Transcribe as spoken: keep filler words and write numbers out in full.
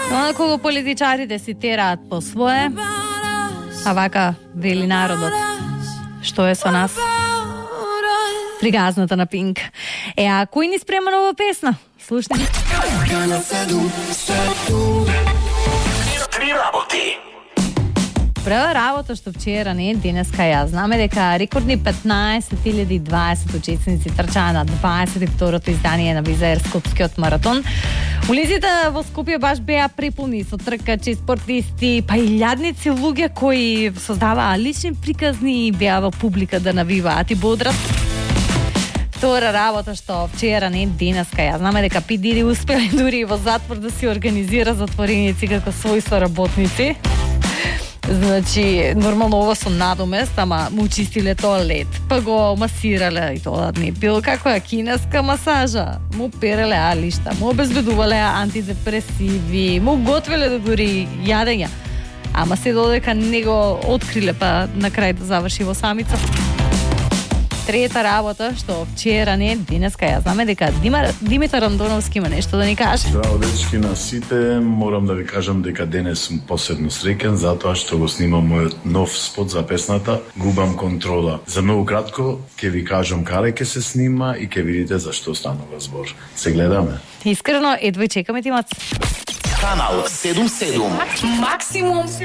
Но кога политичарите си тераат по свое, а вака вели народот, што е со нас? Пригазната на Пинк. Е, а кој ни спрема нова песна? Слушни. Три работи. Прва работа што вчера не денеска ја знаме дека рекордни петнаесет илјади и дваесет учесници трчаа на дваесет и второто издание на Визаер Скопскиот маратон. Улиците во Скопје баш беа преполни со тркачи, спортисти, па и илјадници луѓе кои создаваа лични приказни и беа во публика да навиваат и бодрат. Втора работа што вчера не денеска ја знаме дека Пи Диди успели дури во затвор да си организира затвореници како своји соработници. Значи, нормално ова со надомест, ама му чистиле тоалет, па го масирале и тоа не бил како е кинеска масажа. Му переле алишта, му обезбедувале антидепресиви, му готвеле да дури јадења. Ама се додека не го откриле, па на крај да заврши во самица. Трета работа, што вчера не, денеска ја знаме дека Дима, Димитар Андоновски има нешто да ни каже. Здраво, дечки, на сите. Морам да ви кажам дека денес сум посебно среќен затоа што го снимам мојот нов спот за песната Губам контрола. За многу кратко ќе ви кажам каде ќе се снима и ќе видите за што станува збор. Се гледаме. Искрено, едва чекаме ти, мац. Канал седум седум. Максимум